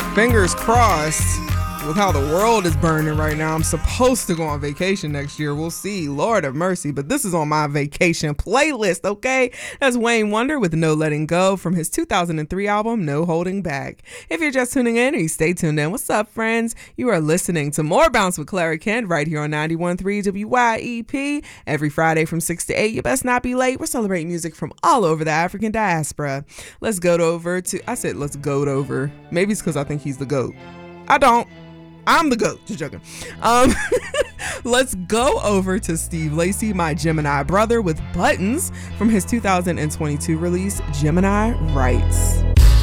Fingers crossed. With how the world is burning right now, I'm supposed to go on vacation next year. We'll see. Lord have mercy. But this is on my vacation playlist, okay? That's Wayne Wonder with No Letting Go from his 2003 album, No Holding Back. If you're just tuning in, or you stay tuned in, what's up, friends? You are listening to More Bounce with Clara Kent right here on 91.3 WYEP. Every Friday from 6 to 8. You best not be late. We're celebrating music from all over the African diaspora. Let's go over to... I said let's go over. Maybe it's because I think he's the GOAT. I don't. I'm the GOAT. Just joking. Let's go over to Steve Lacy, My Gemini Brother, with Buttons from his 2022 release, Gemini Rights.